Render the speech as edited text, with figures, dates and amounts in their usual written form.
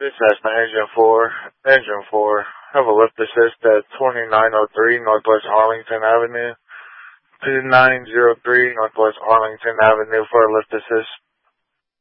This is the engine 4. Engine 4. Have a lift assist at 2903 Northwest Arlington Avenue. 2903 Northwest Arlington Avenue for a lift assist.